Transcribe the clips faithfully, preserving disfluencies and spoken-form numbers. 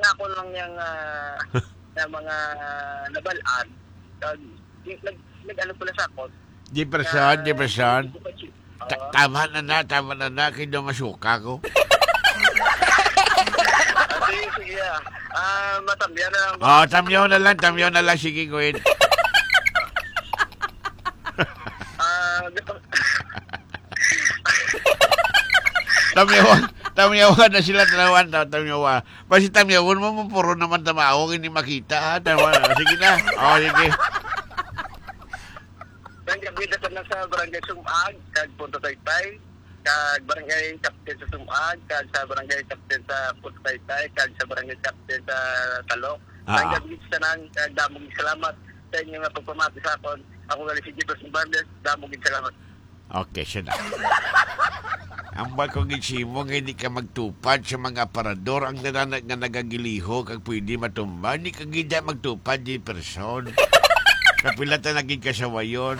nako lang yung uh, na mga nabalaan. Nag, nag, nag ano pala sa akot. Depresyon, depresyon. Ta- tama na na, tama na na. Kaya masuka ko. Sige, sige. Ah, matamyan na lang. Oh, tamyaw na lang, tamyaw na lang. Sige, Gwen. Ah, tamyawan, tamyawan na sila tanawan, tamyawan. Basta tamyawan mo, puro naman tamao, hindi makita, ha? Tama, sige na. Oh, sige. Nang gabi na lang sa barangay Sumag, kag Punta Taytay, kag barangay Captain sa Sumag, kag sa barangay Captain sa Punta Taytay, kag sa barangay Captain sa Talok. Ah. Nang gabi sa nang, kag damong salamat sa inyong nga pagpamati sa akon. Ako nga si Jefferson Barnes, damong salamat. Okay, siya na. Ang ba kong isimo nga hindi ka magtupad sa mga aparador ang nananag nga nagagiliho kag pwede matumba, hindi ka gida magtupad di person. Kapilata naging kasawayon.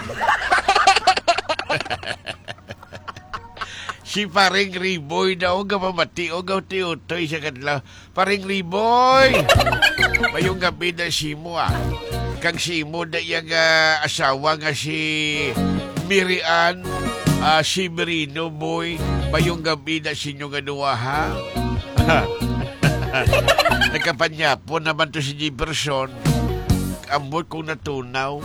Si paring Riboy daw nga mamati o gaw tiutoy sa kadlaw. Paring Riboy! Mayong gabi na simo ah. Kang simo da yung uh, asawa nga si Mirian, uh, si Merino boy. Mayong gabi na sinyo nga duwa ha. Nagkapanyapo naman to si Jefferson. Ambot kong natunaw.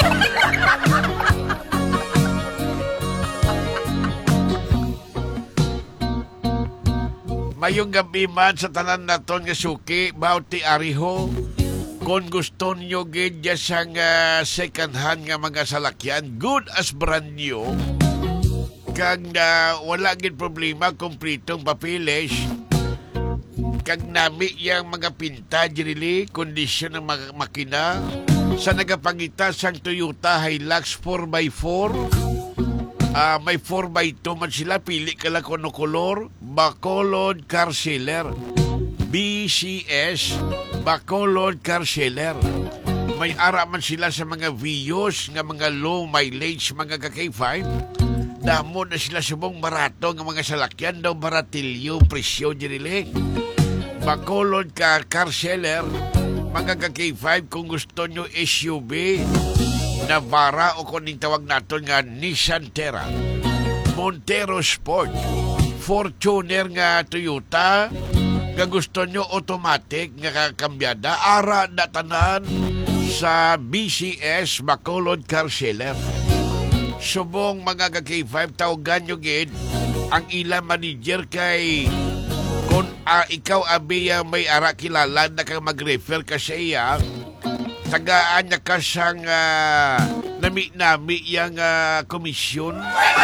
Mayong gabi man sa tanan naton nga suki, bauti ariho. Kung gusto nyo gid sang uh, second hand nga mga salakyan, good as brand new. Kag uh, wala gid problema, kumpletong papilis. Kag nami yang mga pinta, jirili, kondisyon ng mga makina. Sa nagapangita sang Toyota Hilux four by four. Uh, may four by two man sila, pili ka lang kung kolor. Bacolod Car Seller. B C S, Bacolod Car Seller. May ara man sila sa mga Vios, nga mga low mileage, mga K five. Damo na sila subong barato nga mga salakyan daw baratilyo, presyo dirilig. Bacolod Car, car Seller, mga K five kung gusto nyo S U V, Navara o kung tawag natin nga Nissan Terra, Montero Sport, Fortuner nga Toyota, nga gusto nyo automatic nga kakambyada, ara na tanan sa B C S Bacolod Car Seller. Subong mga K five, tawagan nyo gid ang ilang manager kay kung uh, ikaw abi uh, may ara kilala na kang mag-refer ka sa iya, tagaan niya ka siyang uh, nami-nami yung uh, komisyon.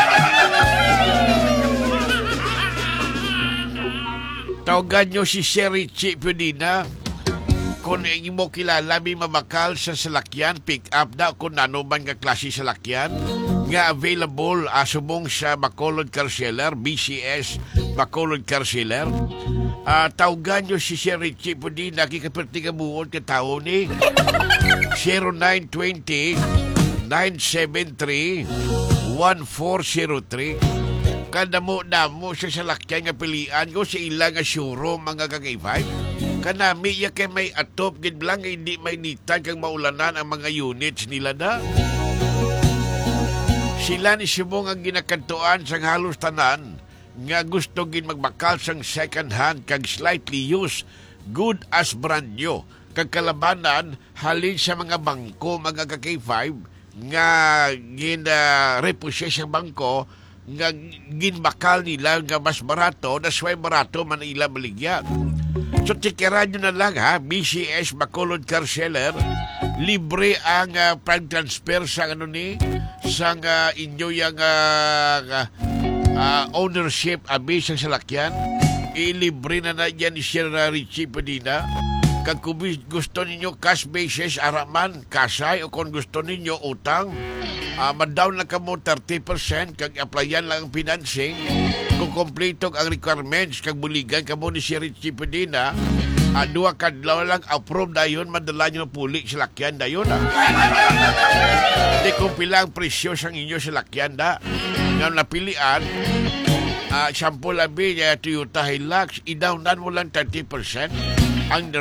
Tawagan nyo si Sir Richie Pudina. Kung mo kilala, may mabakal sa salakyan, pick up na kung ano man nga klase salakyan, nga available asubong sa Bacolod Car Seller, B C S Bacolod Car Seller. Uh, tawagan nyo si Sir Richie Pudina, kikapirti ka buon ka tao ni zero nine two zero, nine seven three, one four zero three. Kada mo na mo sa salakyan nga pilian ko sa ilang nga showroom mga kakaibay. Kanami ya kay may atop gid lang hindi may nitan kang maulanan ang mga units nila na. Sila ni subong ang ginakantuan sang halos tanan nga gusto gid magbakal sang second hand kag slightly used, good as brand new. Kag kalabanan halin sa mga bangko mga K five nga gina repossess ang bangko nga ginbakal nila nga mas barato, that's why barato man ila baligyan. So tikiran nyo na lang ha, B C S Bacolod Car Seller, libre ang uh, pag-transfer sa ano ni, sa uh, inyo yung uh, uh, ownership abi sa salakyan. Ilibre na na yan ni Sir Richie Padina. Kag kung gusto ninyo cash basis, araman, kasay, o kung gusto ninyo utang, uh, ma-down lang ka mo thirty percent, kag applyan lang ang financing. Kung kompleto ang requirements, kag buligan ka mo ni si Richie Pedina, uh, duwa kadlaw lang approve dayon, madala nyo puli sa lakyan dayon. Ah. Di kung pila ang presyo sang inyo sa lakyan da. Ngayon napilian, uh, sample labi, uh, Toyota Hilux, i-downan mo lang thirty percent. Ang